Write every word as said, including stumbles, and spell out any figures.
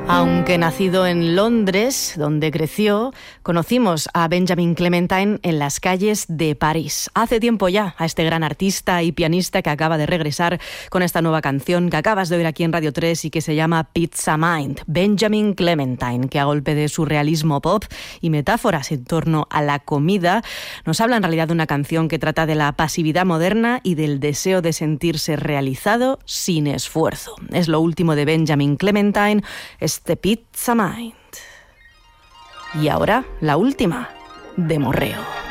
Aunque nacido en Londres, donde creció, conocimos a Benjamin Clementine en las calles de París. Hace tiempo ya, a este gran artista y pianista que acaba de regresar con esta nueva canción que acabas de oír aquí en Radio tres y que se llama Pizza Mind. Benjamin Clementine, que a golpe de surrealismo pop y metáforas en torno a la comida, nos habla en realidad de una canción que trata de la pasividad moderna y del deseo de sentirse realizado sin esfuerzo. Es lo último de Benjamin Clementine, este Pizza Mind. Y ahora, la última, de Morreo.